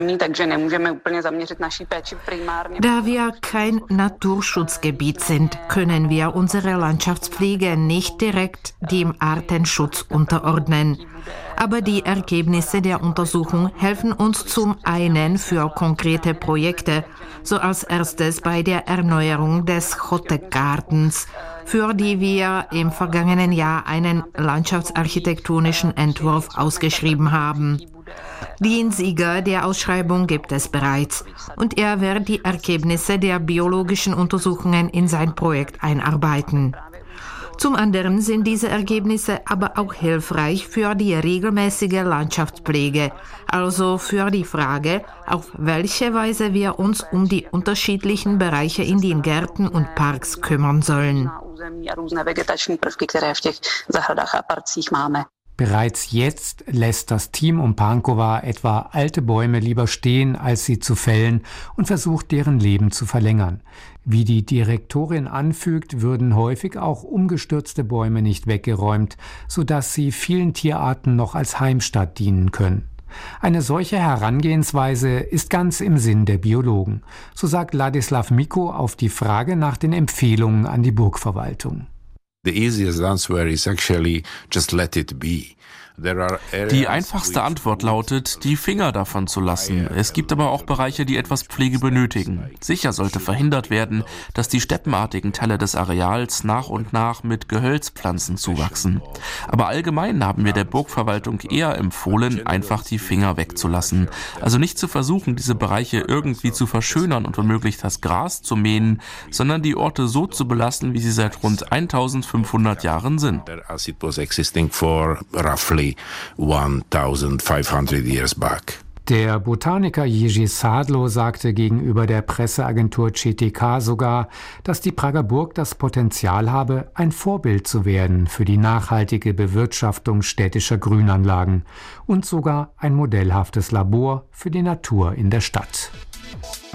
Da wir kein Naturschutzgebiet sind, können wir unsere Landschaftspflege nicht direkt dem Artenschutz unterordnen. Aber die Ergebnisse der Untersuchung helfen uns zum einen für konkrete Projekte, so als erstes bei der Erneuerung des Chotek-Gartens, für die wir im vergangenen Jahr einen landschaftsarchitektonischen Entwurf ausgeschrieben haben. Den Sieger der Ausschreibung gibt es bereits und er wird die Ergebnisse der biologischen Untersuchungen in sein Projekt einarbeiten. Zum anderen sind diese Ergebnisse aber auch hilfreich für die regelmäßige Landschaftspflege, also für die Frage, auf welche Weise wir uns um die unterschiedlichen Bereiche in den Gärten und Parks kümmern sollen. Bereits jetzt lässt das Team um Pánkova etwa alte Bäume lieber stehen, als sie zu fällen, und versucht, deren Leben zu verlängern. Wie die Direktorin anfügt, würden häufig auch umgestürzte Bäume nicht weggeräumt, sodass sie vielen Tierarten noch als Heimstatt dienen können. Eine solche Herangehensweise ist ganz im Sinn der Biologen. So sagt Ladislav Miko auf die Frage nach den Empfehlungen an die Burgverwaltung. Die einfachste Antwort lautet, die Finger davon zu lassen. Es gibt aber auch Bereiche, die etwas Pflege benötigen. Sicher sollte verhindert werden, dass die steppenartigen Teile des Areals nach und nach mit Gehölzpflanzen zuwachsen. Aber allgemein haben wir der Burgverwaltung eher empfohlen, einfach die Finger wegzulassen. Also nicht zu versuchen, diese Bereiche irgendwie zu verschönern und womöglich das Gras zu mähen, sondern die Orte so zu belassen, wie sie seit rund 1500 Jahren sind. 1500 years back. Der Botaniker Jiří Sádlo sagte gegenüber der Presseagentur ČTK sogar, dass die Prager Burg das Potenzial habe, ein Vorbild zu werden für die nachhaltige Bewirtschaftung städtischer Grünanlagen und sogar ein modellhaftes Labor für die Natur in der Stadt.